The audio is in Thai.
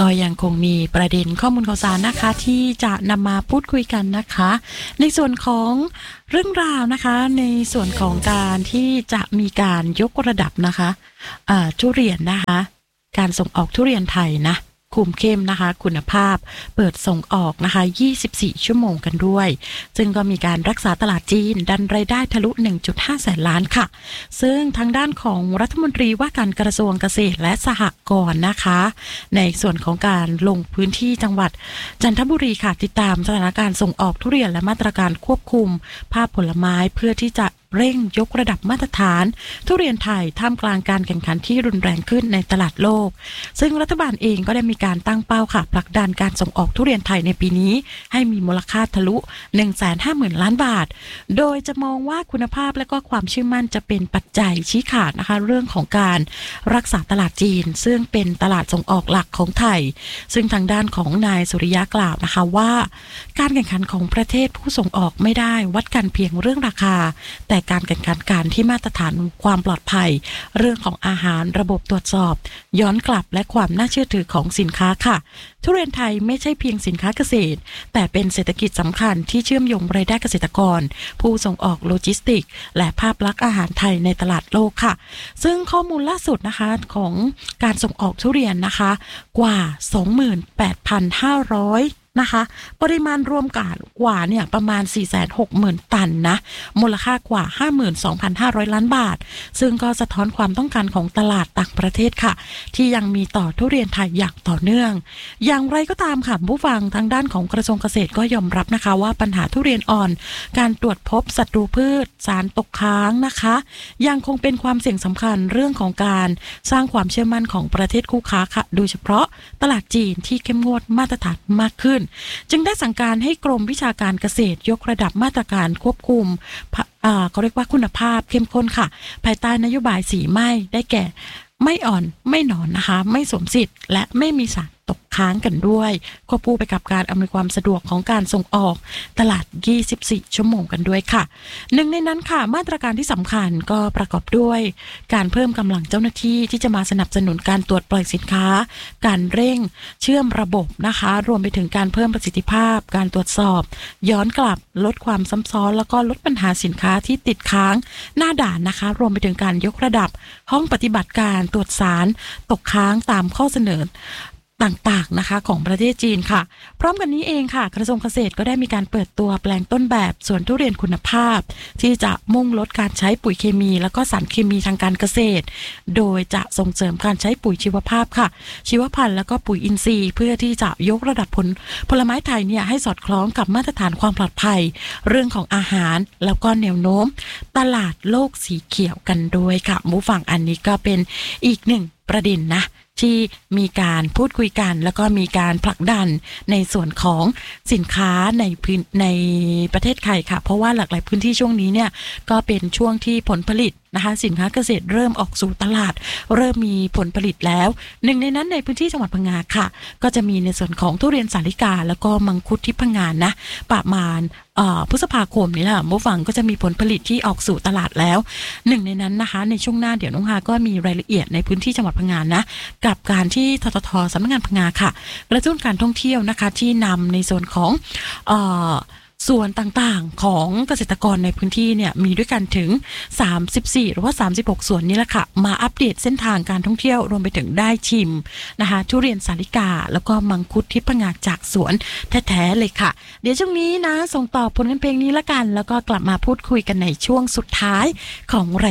ก็ยังคงมีประเด็นข้อมูลข่าวสารนะคะที่จะนำมาพูดคุยกันนะคะในส่วนของเรื่องราวนะคะในส่วนของการที่จะมีการยกระดับนะคะทุเรียนนะคะการส่งออกทุเรียนไทยนะคุมเข้มนะคะคุณภาพเปิดส่งออกนะคะ24ชั่วโมงกันด้วยซึ่งก็มีการรักษาตลาดจีนดันรายได้ทะลุ 1.5 แสนล้านค่ะซึ่งทางด้านของรัฐมนตรีว่าการกระทรวงเกษตรและสหกรณ์นะคะในส่วนของการลงพื้นที่จังหวัดจันทบุรีค่ะติดตามสถานการณ์ส่งออกทุเรียนและมาตรการควบคุมภาพผลไม้เพื่อที่จะเร่งยกระดับมาตรฐานทุเรียนไทยท่ามกลางการแข่งขันที่รุนแรงขึ้นในตลาดโลกซึ่งรัฐบาลเองก็ได้มีการตั้งเป้าค่ะผลักดันการส่งออกทุเรียนไทยในปีนี้ให้มีมูลค่าทะลุ 150,000 ล้านบาทโดยจะมองว่าคุณภาพและก็ความเชื่อมั่นจะเป็นปัจจัยชี้ขาดนะคะเรื่องของการรักษาตลาดจีนซึ่งเป็นตลาดส่งออกหลักของไทยซึ่งทางด้านของนายสุริยะกล่าวนะคะว่าการแข่งขันของประเทศผู้ส่งออกไม่ได้วัดกันเพียงเรื่องราคาแต่การแข่งขันการที่มาตรฐานความปลอดภัยเรื่องของอาหารระบบตรวจสอบย้อนกลับและความน่าเชื่อถือของสินค้าค่ะทุเรียนไทยไม่ใช่เพียงสินค้าเกษตรแต่เป็นเศรษฐกิจสำคัญที่เชื่อมโยงรายได้เกษตรกรผู้ส่งออกโลจิสติกและภาพลักษณ์อาหารไทยในตลาดโลกค่ะซึ่งข้อมูลล่าสุดนะคะของการส่งออกทุเรียนนะคะกว่า 28,500นะคะปริมาณรวมกว่าเนี่ยประมาณ 460,000 ตันนะมูลค่ากว่า 52,500 ล้านบาทซึ่งก็สะท้อนความต้องการของตลาดต่างประเทศค่ะที่ยังมีต่อทุเรียนไทยอย่างต่อเนื่องอย่างไรก็ตามค่ะผู้ฟังทางด้านของกระทรวงเกษตรก็ยอมรับนะคะว่าปัญหาทุเรียนอ่อนการตรวจพบศัตรูพืชสารตกค้างนะคะยังคงเป็นความเสี่ยงสำคัญเรื่องของการสร้างความเชื่อมั่นของประเทศคู่ค้าค่ะโดยเฉพาะตลาดจีนที่เข้มงวดมาตรฐานมากขึ้นจึงได้สั่งการให้กรมวิชาการเกษตรยกระดับมาตรการควบคุมเขาเรียกว่าคุณภาพเข้มข้นค่ะภายใต้นโยบายสีไม่ได้แก่ไม่อ่อนไม่หนอนนะคะไม่สวมสิทธิ์และไม่มีสารตกค้างกันด้วยควบคู่ไปกับการอำนวยความสะดวกของการส่งออกตลาด24ชั่วโมงกันด้วยค่ะหนึ่งในนั้นค่ะมาตรการที่สำคัญก็ประกอบด้วยการเพิ่มกำลังเจ้าหน้าที่ที่จะมาสนับสนุนการตรวจปล่อยสินค้าการเร่งเชื่อมระบบนะคะรวมไปถึงการเพิ่มประสิทธิภาพการตรวจสอบย้อนกลับลดความซ้ำซ้อนแล้วก็ลดปัญหาสินค้าที่ติดค้างหน้าด่านนะคะรวมไปถึงการยกระดับห้องปฏิบัติการตรวจสารตกค้างตามข้อเสนอต่างๆนะคะของประเทศจีนค่ะพร้อมกันนี้เองค่ะกระทรวงเกษตรก็ได้มีการเปิดตัวแปลงต้นแบบสวนทุเรียนคุณภาพที่จะมุ่งลดการใช้ปุ๋ยเคมีแล้วก็สารเคมีทางการเกษตรโดยจะส่งเสริมการใช้ปุ๋ยชีวภาพค่ะชีวพันธุ์แล้วก็ปุ๋ยอินทรีย์เพื่อที่จะยกระดับผลไม้ไทยเนี่ยให้สอดคล้องกับมาตรฐานความปลอดภัยเรื่องของอาหารแล้วก็แนวโน้มตลาดโลกสีเขียวกันด้วยค่ะผู้ฟังอันนี้ก็เป็นอีกหนึ่งประเด็นนะที่มีการพูดคุยกันแล้วก็มีการผลักดันในส่วนของสินค้าในประเทศไทยค่ะเพราะว่าหลากหลายพื้นที่ช่วงนี้เนี่ยก็เป็นช่วงที่ผลผลิตนะคะสินค้าเกษตรเริ่มออกสู่ตลาดเริ่มมีผลผลิตแล้วหนึ่งในนั้นในพื้นที่จังหวัดพังงาค่ะก็จะมีในส่วนของทุเรียนสาลิกาแล้วก็มังคุดที่พังงานะประมาณพฤษภาคมนี้แหละผู้ฟังก็จะมีผลผลิตที่ออกสู่ตลาดแล้วหนึ่งในนั้นนะคะในช่วงหน้าเดี๋ยวน้องฮาก็มีรายละเอียดในพื้นที่จังหวัดพังงานะกับการที่ททท.สำนักงานพังงาค่ะกระตุ้นการท่องเที่ยวนะคะที่นำในส่วนของส่วนต่างๆของเกษตรกรในพื้นที่เนี่ยมีด้วยกันถึง34หรือว่า36ส่วนนี้แหละค่ะมาอัปเดตเส้นทางการท่องเที่ยวรวมไปถึงได้ชิมนะคะทุเรียนสาลิกาแล้วก็มังคุดที่พังงาจากสวนแท้ๆเลยค่ะเดี๋ยวช่วงนี้นะส่งต่อผลงานเพลงนี้ละกันแล้วก็กลับมาพูดคุยกันในช่วงสุดท้ายของ